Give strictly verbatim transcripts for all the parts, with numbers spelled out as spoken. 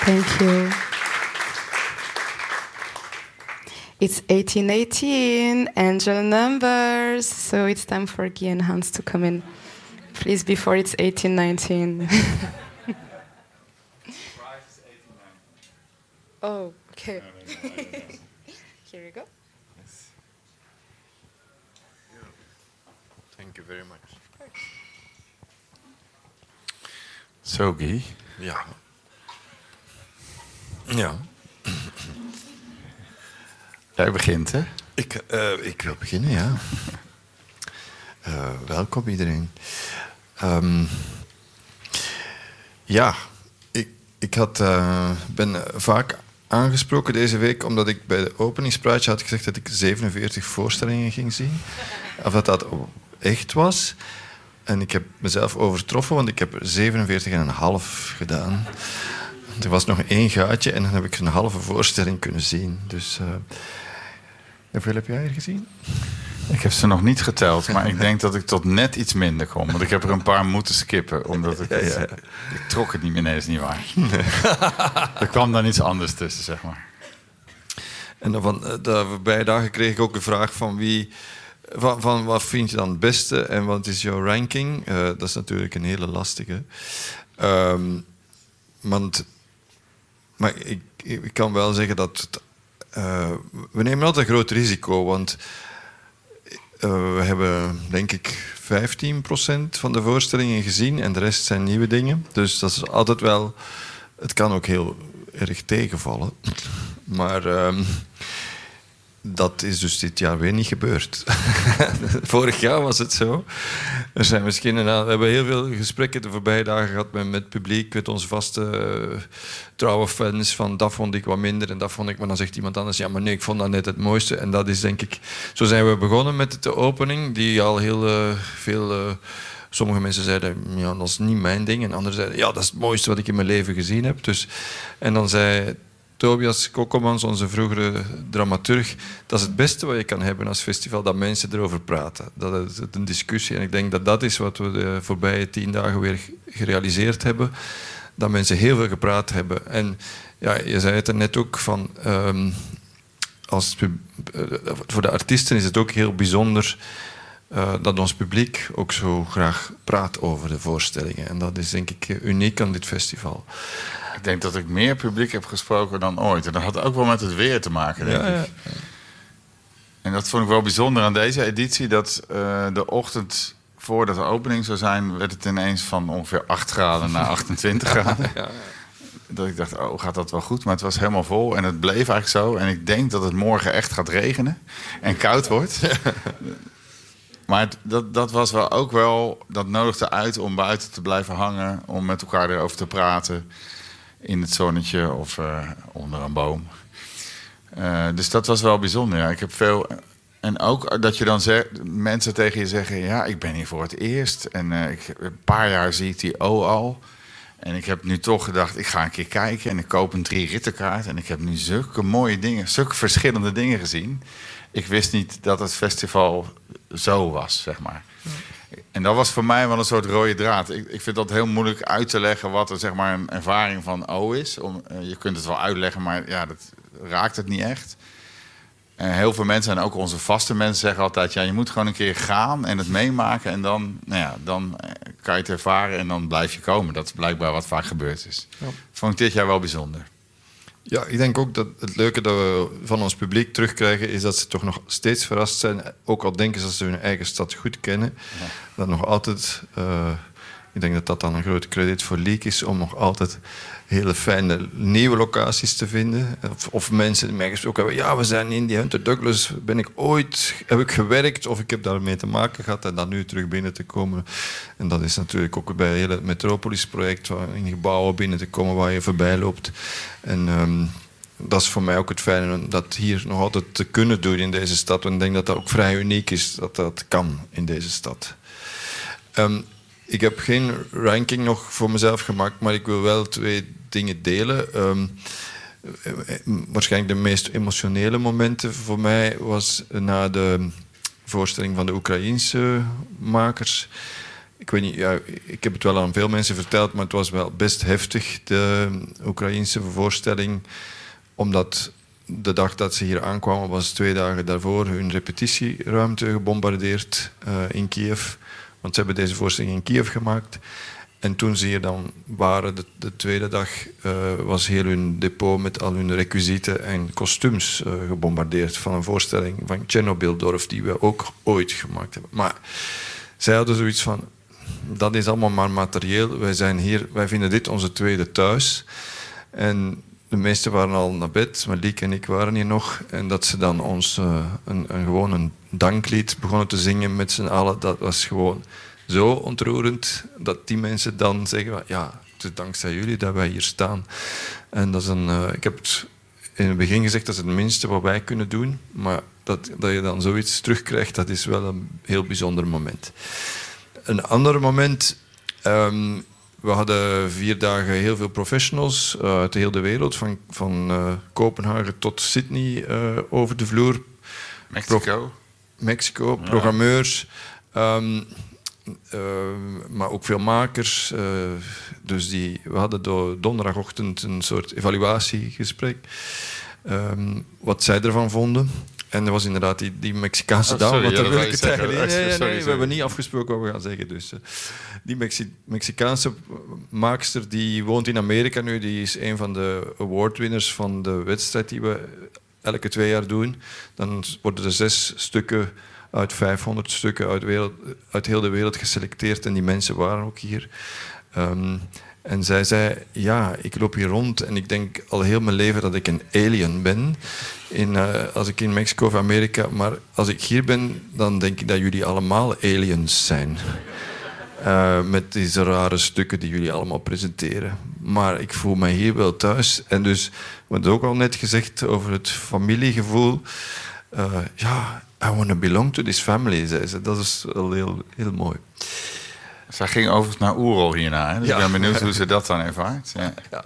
Thank you. It's eighteen eighteen, angel numbers, so it's time for Guy and Hans to come in. Please, before it's eighteen nineteen. Oh, okay. Here you go. Yes. Thank you very much. Zo, Guy. Ja. Ja. Jij begint, hè? Ik, uh, ik wil beginnen, ja. Uh, welkom iedereen. Um, ja, ik, ik had, uh, ben vaak aangesproken deze week omdat ik bij de openingspraatje had gezegd dat ik zevenenveertig voorstellingen ging zien. Of dat dat echt was. En ik heb mezelf overtroffen, want ik heb er zevenenveertig en een half gedaan. Er was nog één gaatje en dan heb ik een halve voorstelling kunnen zien. Dus, uh, hoeveel heb jij er gezien? Ik heb ze nog niet geteld, maar ik denk dat ik tot net iets minder kom. Want ik heb er een paar moeten skippen, omdat ik... Ja, ja. Het, ik trok het niet meer, nee, is niet waar. Nee. Er kwam dan iets anders tussen, zeg maar. En dan van de voorbije dagen kreeg ik ook een vraag van wie... Van, van wat vind je dan het beste en wat is jouw ranking? Uh, dat is natuurlijk een hele lastige. Um, want, maar ik, ik kan wel zeggen dat... Uh, we nemen altijd een groot risico, want... Uh, we hebben, denk ik, vijftien procent van de voorstellingen gezien en de rest zijn nieuwe dingen. Dus dat is altijd wel... Het kan ook heel erg tegenvallen. Maar um, dat is dus dit jaar weer niet gebeurd. Vorig jaar was het zo. Er zijn misschien een, we hebben heel veel gesprekken de voorbije dagen gehad met, met het publiek, met onze vaste uh, trouwe fans, van dat vond ik wat minder en dat vond ik... Maar dan zegt iemand anders, ja, maar nee, ik vond dat net het mooiste. En dat is, denk ik... Zo zijn we begonnen met de opening, die al heel uh, veel... Uh, sommige mensen zeiden, ja, dat is niet mijn ding. En anderen zeiden, ja, dat is het mooiste wat ik in mijn leven gezien heb. Dus, en dan zei Tobias Kokkelmans, onze vroegere dramaturg, dat is het beste wat je kan hebben als festival, dat mensen erover praten. Dat is een discussie. En ik denk dat dat is wat we de voorbije tien dagen weer gerealiseerd hebben. Dat mensen heel veel gepraat hebben. En ja, je zei het er net ook, van, um, als, uh, voor de artiesten is het ook heel bijzonder uh, dat ons publiek ook zo graag praat over de voorstellingen. En dat is, denk ik, uniek aan dit festival. Ik denk dat ik meer publiek heb gesproken dan ooit. En dat had ook wel met het weer te maken, denk ja, ik. Ja. En dat vond ik wel bijzonder aan deze editie. Dat uh, de ochtend voordat de opening zou zijn, werd het ineens van ongeveer acht graden naar achtentwintig graden. Ja, ja. Dat ik dacht, oh, gaat dat wel goed? Maar het was helemaal vol en het bleef eigenlijk zo. En ik denk dat het morgen echt gaat regenen en koud wordt. Maar het, dat, dat was wel ook wel... Dat nodigde uit om buiten te blijven hangen, om met elkaar erover te praten. In het zonnetje of uh, onder een boom. Uh, dus dat was wel bijzonder. Ja. Ik heb veel... En ook dat je dan zegt, mensen tegen je zeggen... ja, ik ben hier voor het eerst. En uh, ik, een paar jaar zie ik die O al. En ik heb nu toch gedacht, ik ga een keer kijken... en ik koop een drie rittenkaart. En ik heb nu zulke mooie dingen, zulke verschillende dingen gezien. Ik wist niet dat het festival zo was, zeg maar. En dat was voor mij wel een soort rode draad. Ik, ik vind dat heel moeilijk uit te leggen wat er, zeg maar, een ervaring van O is. Om, uh, je kunt het wel uitleggen, maar ja, dat raakt het niet echt. En heel veel mensen, en ook onze vaste mensen, zeggen altijd... ja, je moet gewoon een keer gaan en het meemaken... en dan, nou ja, dan kan je het ervaren en dan blijf je komen. Dat is blijkbaar wat vaak gebeurd is. Ja. Vond ik dit jaar wel bijzonder. Ja, ik denk ook dat het leuke dat we van ons publiek terugkrijgen... is dat ze toch nog steeds verrast zijn. Ook al denken ze dat ze hun eigen stad goed kennen. Ja. Dat nog altijd... Uh, ik denk dat dat dan een grote credit voor Leek is... om nog altijd hele fijne nieuwe locaties te vinden. Of, of mensen die mij gesproken hebben... ja, we zijn in die Hunter Douglas... ben ik ooit... heb ik gewerkt of ik heb daarmee te maken gehad... en dan nu terug binnen te komen. En dat is natuurlijk ook bij het hele Metropolis-project... in gebouwen binnen te komen waar je voorbij loopt. En um, dat is voor mij ook het fijne... om dat hier nog altijd te kunnen doen in deze stad. En ik denk dat dat ook vrij uniek is... dat dat kan in deze stad. Um, Ik heb geen ranking nog voor mezelf gemaakt, maar ik wil wel twee dingen delen. Um, waarschijnlijk de meest emotionele momenten voor mij was na de voorstelling van de Oekraïense makers. ik weet niet, ja, ik heb het wel aan veel mensen verteld, maar het was wel best heftig, de Oekraïense voorstelling. Omdat de dag dat ze hier aankwamen, was twee dagen daarvoor hun repetitieruimte gebombardeerd uh, in Kiev. Want ze hebben deze voorstelling in Kiev gemaakt. En toen ze hier dan waren, de, de tweede dag, uh, was heel hun depot met al hun requisieten en kostuums uh, gebombardeerd van een voorstelling van Tsjernobildorf die we ook ooit gemaakt hebben. Maar zij hadden zoiets van, dat is allemaal maar materieel. Wij zijn hier, wij vinden dit onze tweede thuis. En de meesten waren al naar bed, maar Lieke en ik waren hier nog. En dat ze dan ons uh, een, een, gewoon een danklied begonnen te zingen met z'n allen, dat was gewoon zo ontroerend dat die mensen dan zeggen, ja, het is dankzij jullie dat wij hier staan. En dat is een, uh, ik heb het in het begin gezegd, dat is het minste wat wij kunnen doen. Maar dat, dat je dan zoiets terugkrijgt, dat is wel een heel bijzonder moment. Een ander moment, um, we hadden vier dagen heel veel professionals uh, uit de hele wereld, van, van uh, Kopenhagen tot Sydney uh, over de vloer. Mexico. Pro- Mexico, ja. Programmeurs. Um, Uh, maar ook veel makers. Uh, dus die, we hadden do- donderdagochtend een soort evaluatiegesprek. Um, wat zij ervan vonden. En er was inderdaad die, die Mexicaanse oh, dame. sorry, wat ja, daar wil ik het zeggen. zeggen. Nee, nee, nee, sorry, nee, sorry. we hebben niet afgesproken wat we gaan zeggen. Dus, uh, die Mexi- Mexicaanse maakster die woont in Amerika nu. Die is een van de awardwinners van de wedstrijd die we elke twee jaar doen. Dan worden er zes stukken uit vijfhonderd stukken uit, wereld, uit heel de wereld geselecteerd. En die mensen waren ook hier. Um, en zij zei, ja, ik loop hier rond en ik denk al heel mijn leven dat ik een alien ben. In, uh, als ik in Mexico of Amerika... Maar als ik hier ben, dan denk ik dat jullie allemaal aliens zijn. Uh, met deze rare stukken die jullie allemaal presenteren. Maar ik voel me hier wel thuis. En dus, we hebben ook al net gezegd over het familiegevoel. Uh, ja... I want to belong to this family, zei ze. Dat is wel heel, heel mooi. Zij ging overigens naar Oerol hierna. Hè? Dus ja. Ik ben benieuwd hoe ze dat dan ervaart. Ja. Ja.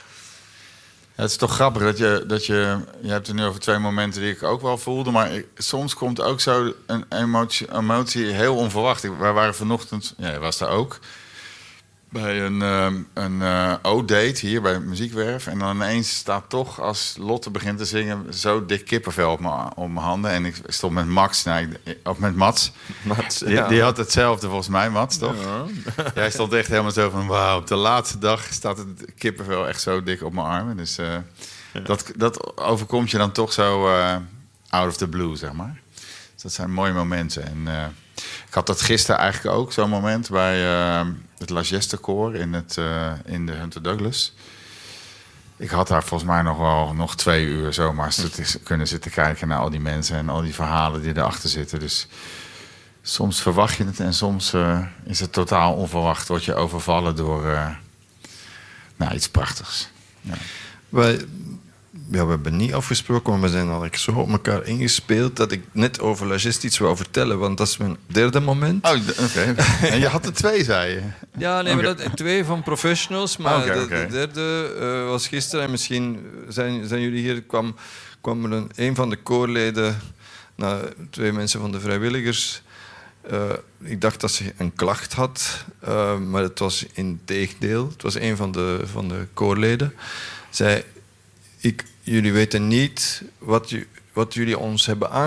Ja, het is toch grappig dat je, dat je... Je hebt het nu over twee momenten die ik ook wel voelde. Maar ik, soms komt ook zo een emotie, emotie heel onverwacht. Wij waren vanochtend... Ja, je was daar ook. Bij een, um, een uh, O-date hier bij Muziekwerf. En dan ineens staat toch, als Lotte begint te zingen... zo dik kippenvel op mijn, op mijn handen. En ik stond met Max, nou, of met Mats. Mats ja. die, die had hetzelfde volgens mij, Mats, toch? Ja. Jij stond echt helemaal zo van... wauw, op de laatste dag staat het kippenvel echt zo dik op mijn armen. Dus uh, ja. dat, dat overkomt je dan toch zo uh, out of the blue, zeg maar. Dus dat zijn mooie momenten. En... Uh, ik had dat gisteren eigenlijk ook, zo'n moment... bij uh, het La Geste Koor in, het, uh, in de Hunter Douglas. Ik had daar volgens mij nog wel nog twee uur zomaar kunnen zitten kijken... naar al die mensen en al die verhalen die erachter zitten. Dus soms verwacht je het en soms uh, is het totaal onverwacht. Word je overvallen door uh, nou, iets prachtigs. Ja. Wij... Ja, we hebben niet afgesproken, maar we zijn al zo op elkaar ingespeeld dat ik net over La Geste iets wou vertellen, want dat is mijn derde moment. Oh, oké. Okay. En je had er twee, zei je? Ja, nee, okay. maar dat, twee van professionals, maar okay, de, okay. de derde uh, was gisteren en misschien zijn, zijn jullie hier, kwam, kwam er een, een van de koorleden, nou, twee mensen van de vrijwilligers. Uh, ik dacht dat ze een klacht had, uh, maar het was integendeel. Het was een van de, van de koorleden. Zij... Ik, jullie weten niet wat, ju, wat jullie ons hebben aangeboden.